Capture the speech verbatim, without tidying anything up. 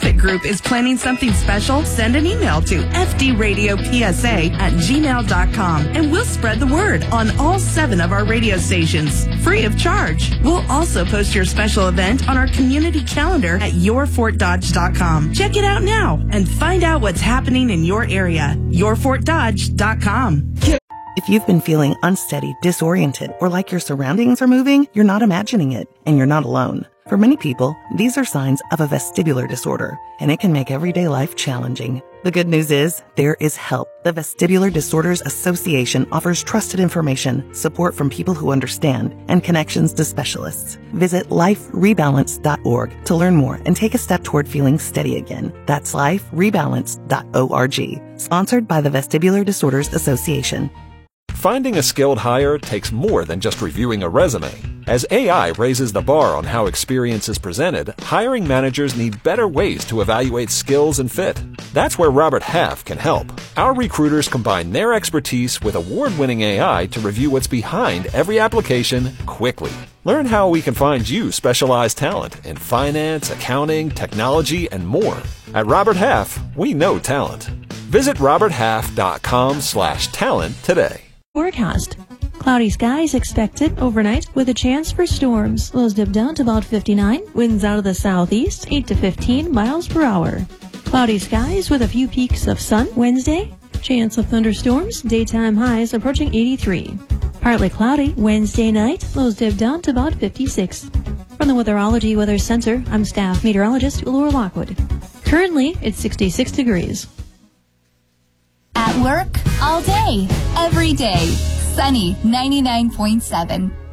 nonprofit group is planning something special, send an email to f d radio p s a at gmail dot com and we'll spread the word on all seven of our radio stations, free of charge. We'll also post your special event on our community calendar at your fort dodge dot com. Check it out now and find out what's happening in your area. your fort dodge dot com. If you've been feeling unsteady, disoriented, or like your surroundings are moving, you're not imagining it, and you're not alone. For many people, these are signs of a vestibular disorder, and it can make everyday life challenging. The good news is, there is help. The Vestibular Disorders Association offers trusted information, support from people who understand, and connections to specialists. Visit life rebalance dot org to learn more and take a step toward feeling steady again. That's life rebalance dot org. Sponsored by the Vestibular Disorders Association. Finding a skilled hire takes more than just reviewing a resume. As A I raises the bar on how experience is presented, hiring managers need better ways to evaluate skills and fit. That's where Robert Half can help. Our recruiters combine their expertise with award-winning A I to review what's behind every application quickly. Learn how we can find you specialized talent in finance, accounting, technology, and more. At Robert Half, we know talent. Visit robert half dot com slash talent today. Forecast. Cloudy skies expected overnight with a chance for storms. Lows dip down to about fifty-nine. Winds out of the southeast, eight to fifteen miles per hour. Cloudy skies with a few peaks of sun. Wednesday, chance of thunderstorms. Daytime highs approaching eighty-three. Partly cloudy Wednesday night. Lows dip down to about fifty-six. From the Weatherology Weather Center, I'm staff meteorologist Laura Lockwood. Currently, it's sixty-six degrees. At work, all day, every day. Sunny ninety-nine point seven.